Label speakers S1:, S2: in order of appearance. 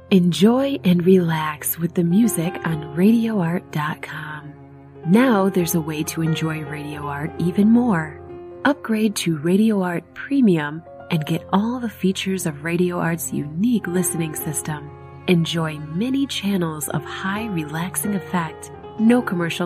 S1: Enjoy and relax with the music on RadioArt.com. Now there's a way to enjoy Radio Art even more. Upgrade to Radio Art Premium and get all the features of Radio Art's unique listening system. Enjoy many channels of high relaxing effect, no commercial